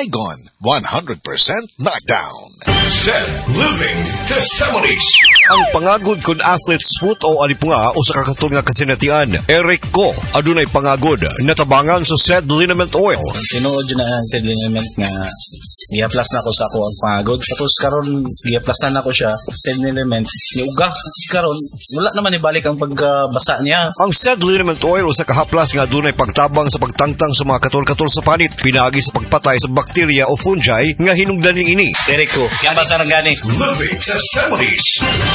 Saigon, 100% knockdown. Zed Living Testimonies. Ang pangagod kun athlete's foot o alipunga o sa kakatol nga kasinatian, Eric Ko, adunay pangagod, natabangan sa Zed Liniment Oil. Tinuod yun na ang Zed Liniment nga i-plus na ko sa ako ang pangagod. Tapos karon i-plusan na ko siya, Zed Liniment, niuga. Karon wala naman ibalik ang pagbasa niya. Ang Zed Liniment Oil o sa kahaplas nga adunay pagtabang sa pagtangtang sa mga katol-katol sa panit, pinagi sa pagpatay sa bakterya o fungi nga hinungdaning ini. Eric Ko, yan ba sa nagani? Living Testimonies.